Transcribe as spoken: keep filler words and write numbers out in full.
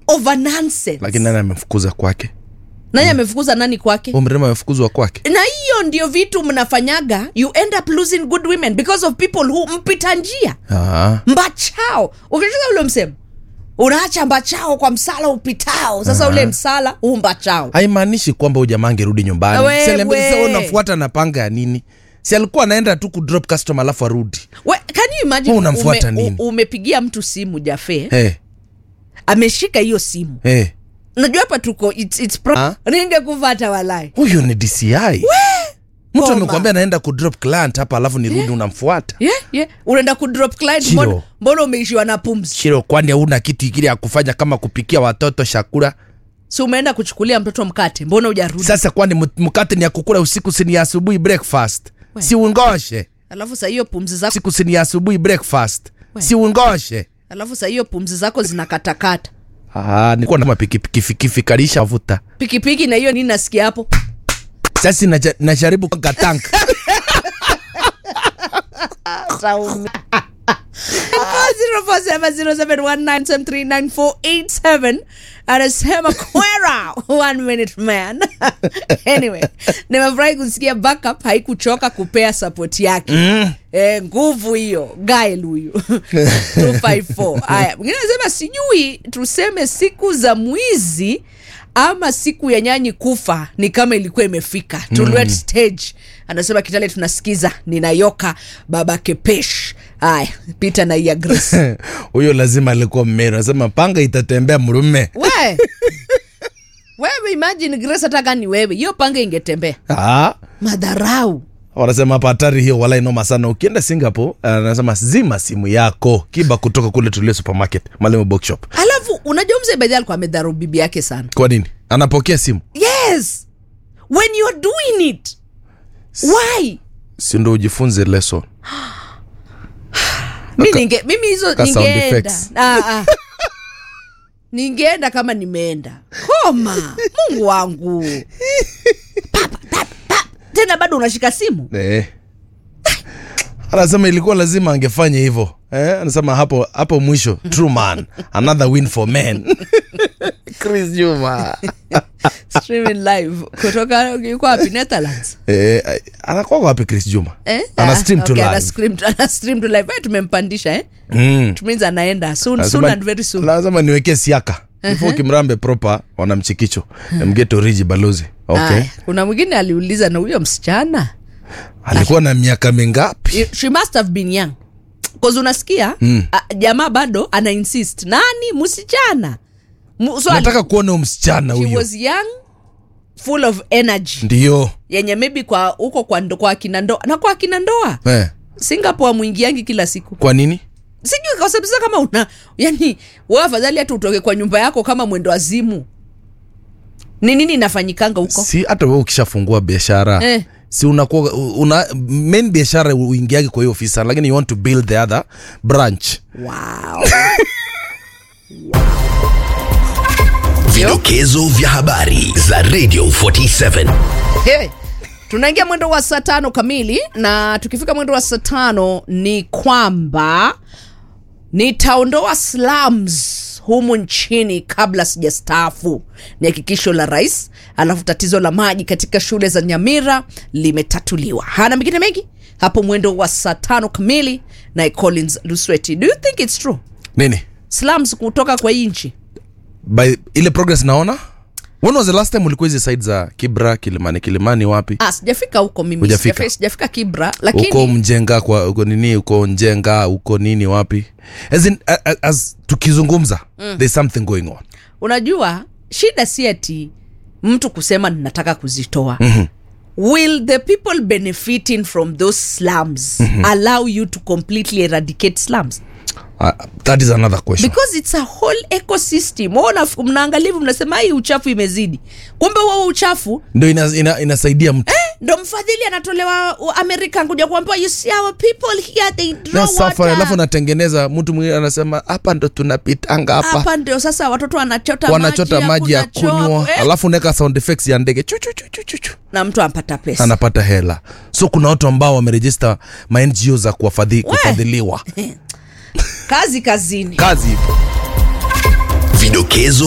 over nonsense. Lakini nani amefukuza kwake? Nani mm. amefukuza nani kwake? Umrema amefukuzwa kwake. Na hiyo ndio vitu mnafanyaga, you end up losing good women because of people who mpita njia. Ah. Mbachao. Ukishika ule msemo, unaacha mbachao kwa msala upitao. Sasa ule msala umbachao. Haimaanishi kwamba huyu jamaa angerudi nyumbani. Sasa unafuata na panga ya nini? Si alikuwa anaenda tu ku drop customer alafu arudi. We, can you imagine ume, ume, umepigia mtu simu Jafe? Hey. Ameshika hiyo simu. Hey. Najua hapa tuko it's it's pro- huh? Ninge kufuata walai. Huyo ni D C I. We. Mtu amekwambia naenda ku drop client hapa alafu nirudi yeah. Unamfuata. Yeah, yeah. Unaenda ku drop client mbona mbona umeishiwa na pumzi? Shiro, kwani huna kitu kile ya kufanya kama kupikia watoto chakula? Si umeenda kuchukulia mtoto mkate, mbona hujarudi? Sasa kwani mkate ni ya kukula usiku, si ni asubuhi breakfast? We. Si ungoshe. Alafu sasa hiyo pumzi zako usiku si ni asubuhi breakfast. We. Si ungoshe. Alafu sasa hiyo pumzi zako zinakatakata. Ah, nilikuwa na pikipiki fikikarisha vuta. Pikipiki na hiyo nini nasikia hapo? Sasa najaribu kwa tank. Saumi. zero four seven zero seven one nine seven three nine four eight seven. Anasema kwera one minute man. Anyway, nimefurahi kusikia backup haikuchoka kupea support yake. Mm. Eh, nguvu hiyo, Gael huyu. two five four. Haya, mwingine anasema sijui tuseme siku za mwizi ama siku ya nyanyi kufa ni kama ilikuwa imefika. To mm. late stage. Anasema Kitale tunasikiza ninayoka baba Kepesh. Haya, Peter na ya Grace. Huyo lazima alikuwa mmero. Anasema panga itatembea murume. We. Wewe imagine Grace ataka ni wewe. Hiyo panga ingetembea. Ah. Madharau. Wanasema patari hiyo wala inoma sana. Ukienda Singapore, anasema zima simu yako. Kiba kutoka kule Tulia supermarket, Malemo bookshop. Alafu unajua mzee Bedhi alikuwa amedharau bibi yake sana. Kwa nini? Anapokea simu. Yes. When you're doing it. Why? Si ndo ujifunze lesson. Mimi ninge mimi hizo ningeenda. Ah ah. Ningeenda kama nimeenda. Koma. Mungu wangu. Papa papa. Papa. Tena bado unashika simu? Eh. Anasema ilikuwa lazima angefanya hivyo. Eh, anasema hapo hapo mwisho true man. Another win for men. Chris Juma. Streaming live kutoka yuko wapi Netherlands? Eh, anakuwa wapi Chris Juma? Eh? Ana stream to okay, live. Ana stream to ana stream to live. Eh, tumempandisha eh? Mm. Tumeanza anaenda soon Lazima, soon and very soon. Lazima niweke siaka. Before uh-huh. Kimrambe proper wanamchikicho. Uh-huh. Mgeto Riji Balozi. Okay. Ay, kuna mwingine aliuliza na huyo msichana alikuwa na miaka mingapi? She must have been young. Cause unasikia mm. uh, jamaa bado ana insist nani msichana. So nataka kuona msichana huyo. She was young, full of energy. Ndio. Yenye maybe kwa huko kwa ndo kwa kina ndoa. Na kwa kina ndoa. Eh. Singapore muingiangi kila siku. Kwa nini? Sijui kwa sababu kama una yani wewe afadhali hata utoke kwa nyumba yako kama mwendo azimu. Ni nini inafanyikanga huko? Si hata wewe ukishafungua biashara. Eh. Si unakuwa una main biashara uingiage kwa hiyo ofisi lakini you want to build the other branch. Wow. Vidokezo vya habari za Radio forty-seven. Hey, tunaingia mwendo wa saa tano kamili na tukifika mwendo wa saa tano ni kwamba nitaondoa slums humu nchini kabla sijastaafu. Ni hakikisho la rais. Alafu tatizo la maji katika shule za Nyamira limetatuliwa. Hana mengine mengi hapo mwendo wa saa tano kamili na Collins Lusweti. Do you think it's true? Nini? Slums kutoka kwa hii nchi. By ile progress naona. When was the last time ulikuwa hizo side za Kibra, Kilimani, Kilimani wapi? Ah, sijafika huko mimi. Sijafika, sijafika Kibra lakini uko Mjenga kwa uko nini uko Njenga uko nini wapi? As in as, as tukizungumza mm. there's something going on. Unajua shida si ati mtu kusema ninataka kuzitoa. Mhm. Will the people benefiting from those slums mm-hmm. allow you to completely eradicate slums? Uh, that is another question. Because it's a whole ecosystem. Mwana mnaangalia mnasema hii uchafu imezidi. Kumbe wao uchafu ndio ina, ina, inasaidia mtu. Eh, ndio mfadhili anatolewa Amerika kuja kuambia you see our people here they draw water. water. Alafu natengeneza mtu mwingine anasema hapa ndo tunapitanga hapa. Hapa ndio sasa watoto wanachota wanachota maji ya kunywa. Eh? Alafu neka sound effects ya ndege. Chu chu chu chu chu. Na mtu anapata pesa. Anapata hela. So kuna watu ambao wameregister ma N G O za kuwafadhili kufadhiliwa. Kazi kazini. Kazi ipo. Vidokezo